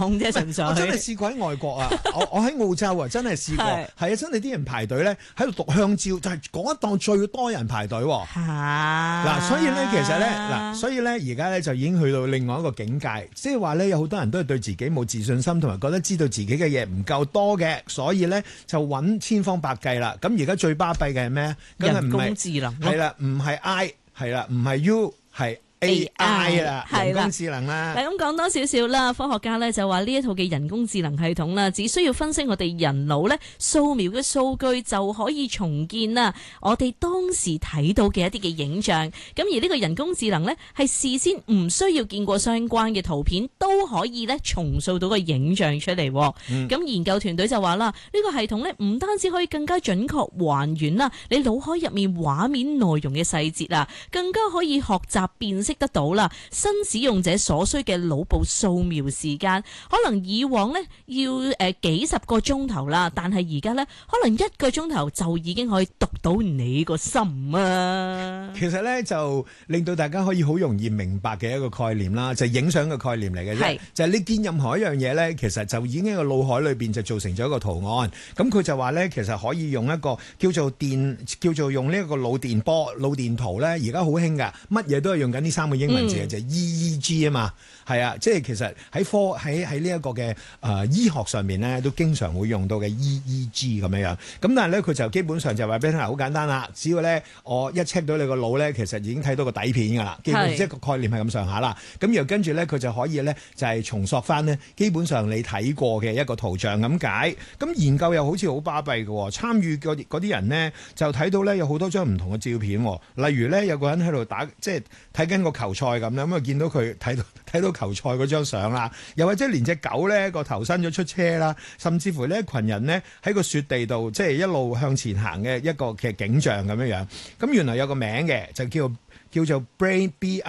當啫，純粹。 我真係試過喺外國啊，我喺澳洲啊，真係試過，係啊，真係啲人排隊咧喺度讀香蕉，就係嗰一檔最多人排隊。嗱，所以咧其實咧所以咧而家咧就已經去到另外一個境界，即係話咧有好多人都係對自己冇自信心，同埋覺得知道自己嘅嘢唔夠多嘅，所以咧就揾千方百計啦。咁而家最巴閉嘅係咩？ 人工智能係啦，唔係 I 係啦，唔係 U 係。AI 啦，人工智能啦。 嗱，咁講多少少啦，科學家咧就話呢一套嘅人工智能系統啦，只需要分析我哋人腦咧掃描嘅數據就可以重建啦我哋當時睇到嘅一啲嘅影像。咁而呢個人工智能咧係事先唔需要見過相關嘅圖片都可以咧重塑到個影像出嚟。咁研究團隊就話啦，呢個系統咧唔單止可以更加準確還原啦你腦海入面畫面內容嘅細節啦，更加可以學習辨識得到啦，新使用者所需嘅腦部掃描時間，可能以往咧要幾十個鐘頭啦，但係而家咧可能1個鐘頭就已經可以讀到你個心啊！ 其實咧就令到大家可以好容易明白嘅一個概念啦，就係影相嘅概念嚟嘅啫。就係你見任何一樣嘢咧，其實就已經喺個腦海裏邊就造成咗一個圖案。咁佢就話咧，其實可以用一個叫做用呢一個腦電波、腦電圖咧，而家好興噶，乜嘢都係用緊呢3個英文字嘅，就係 EEG 啊嘛，係啊，即係其實喺呢一個嘅醫學上面咧，都經常會用到嘅 EEG 咁樣樣。咁但係咧，佢就基本上就話俾你聽，好簡單啦，只要咧我一 check 到你個腦咧，其實已經睇到個底片㗎啦，基本即係個概念係咁上下啦。咁然後跟住咧，佢就可以咧就係重塑翻呢，基本上你睇過嘅一個圖像咁解。咁研究又好似好巴閉嘅，參與嗰啲人呢，就睇到咧有好多張唔同嘅照片，例如咧有個人喺度打即係睇緊個球賽咁啦，咁啊見到佢睇到球賽嗰張相啦，又或者連隻狗咧個頭伸咗出車啦，甚至乎呢一群人呢喺個雪地度即係一路向前行嘅一個嘅景象咁樣樣。咁原來有個名嘅就叫做 Brain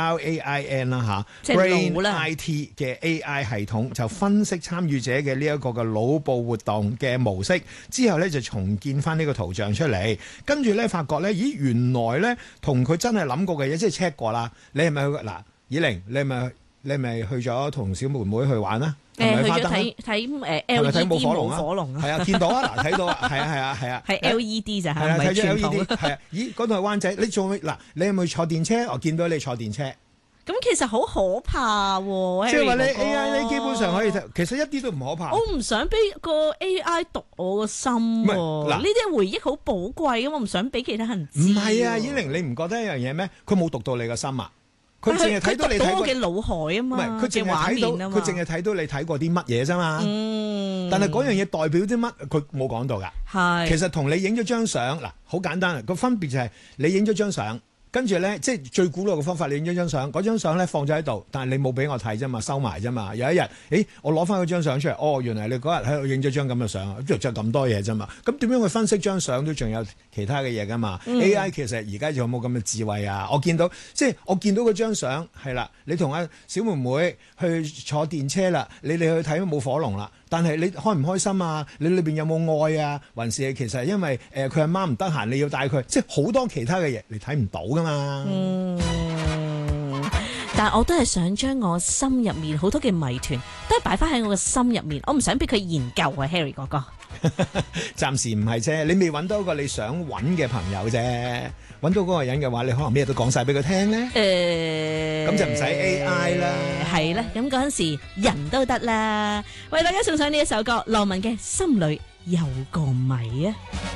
BRAIN 啦嚇，Brain IT 嘅 AI 系統就分析參與者嘅呢一個嘅腦部活動嘅模式，之後咧就重建翻呢個圖像出嚟，跟住咧發覺咧，咦原來咧同佢真係諗過嘅嘢，即係 check 過啦。你係咪去嗱？以玲，你係咪去咗同小妹妹去玩啊？ 去咗睇 LED 冇火龍啊！ 係啊，見到啊，嗱睇到啊，係啊， 係 LED 就係， 係啊，睇咗 LED， 係啊，咦嗰度係灣仔，你仲嗱，你係咪坐電車？我見到你坐電車。 咁其實好可怕喎！ 即係話你 AI 你基本上可以睇，其實一啲都唔可怕。 我唔想俾個 AI 讀我個心喎。嗱，呢啲回憶好寶貴，我唔想俾其他人知。 唔係啊，依玲，你唔覺得一樣嘢咩？佢冇讀到你個心啊！佢淨係睇到你睇過嘅腦海啊嘛， 唔係佢淨係睇到，佢淨係睇到你睇過啲乜嘢啫嘛。但係嗰樣嘢代表啲乜？佢冇講到㗎。係，其實同你影咗張相嗱，好簡單啊。個分別就係你影咗張相。跟住咧，即係最古老嘅方法，你影咗張相，嗰張相咧放咗喺度，但係你冇俾我睇啫嘛，收埋啫嘛。有一日，我攞翻嗰張相出嚟，哦，原來你嗰日喺度影咗張咁嘅相，就咁多嘢啫嘛。咁點樣去分析張相都仲有其他嘅嘢噶嘛？AI 其實而家仲有冇咁嘅智慧啊？我見到嗰張相係啦，你同阿小妹妹去坐電車啦，你哋去睇冇火龍啦。但係你開唔開心啊？你裏邊有冇愛啊？還是其實係因為佢阿媽唔得閒，你要帶佢，即係好多其他嘅嘢你睇唔到噶嘛。 但係我都係想將我心入面好多嘅謎團都係擺翻喺我嘅心入面，我唔想俾佢研究啊 Harry 哥哥。 暫時唔係啫，你未揾到一個你想揾嘅朋友啫。揾到嗰個人嘅話，你可能咩都講晒俾佢聽咧。咁就唔使 AI 啦。 係啦，咁嗰陣時人都得啦。為大家送上呢一首歌，羅文嘅《心裏有個謎》啊。